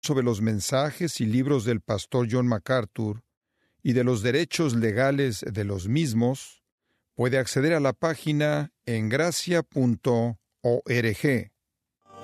sobre los mensajes y libros del pastor John MacArthur y de los derechos legales de los mismos, puede acceder a la página en gracia.org.